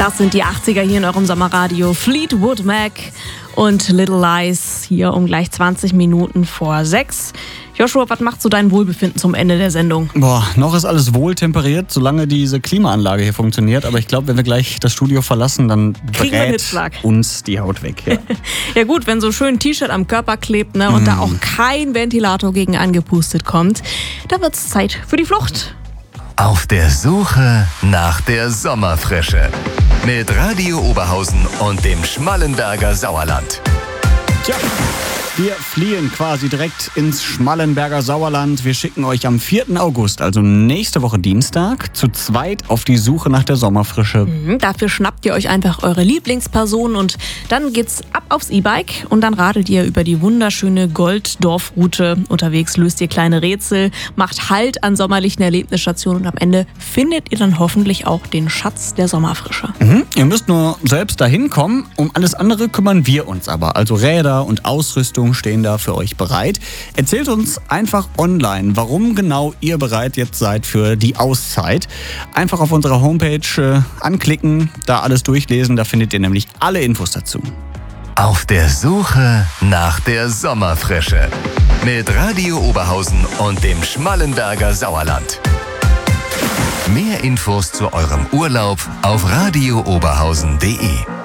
Das sind die 80er hier in eurem Sommerradio. Fleetwood Mac und Little Lies hier um gleich 20 Minuten vor 6. Joshua, was macht so dein Wohlbefinden zum Ende der Sendung? Noch ist alles wohltemperiert, solange diese Klimaanlage hier funktioniert. Aber ich glaube, wenn wir gleich das Studio verlassen, dann brät uns die Haut weg. Ja, ja gut, wenn so schön ein T-Shirt am Körper klebt, ne, und da auch kein Ventilator gegen angepustet kommt, da wird's Zeit für die Flucht. Auf der Suche nach der Sommerfrische. Mit Radio Oberhausen und dem Schmallenberger Sauerland. Tja, wir fliehen quasi direkt ins Schmallenberger Sauerland. Wir schicken euch am 4. August, also nächste Woche Dienstag, zu zweit auf die Suche nach der Sommerfrische. Dafür schnappt ihr euch einfach eure Lieblingsperson und dann geht's ab aufs E-Bike und dann radelt ihr über die wunderschöne Golddorf-Route. Unterwegs löst ihr kleine Rätsel, macht Halt an sommerlichen Erlebnisstationen und am Ende findet ihr dann hoffentlich auch den Schatz der Sommerfrische. Ihr müsst nur selbst dahin kommen. Um alles andere kümmern wir uns aber. Also Räder und Ausrüstung stehen da für euch bereit. Erzählt uns einfach online, warum genau ihr bereit jetzt seid für die Auszeit. Einfach auf unserer Homepage anklicken, da alles durchlesen, da findet ihr nämlich alle Infos dazu. Auf der Suche nach der Sommerfrische. Mit Radio Oberhausen und dem Schmallenberger Sauerland. Mehr Infos zu eurem Urlaub auf radiooberhausen.de.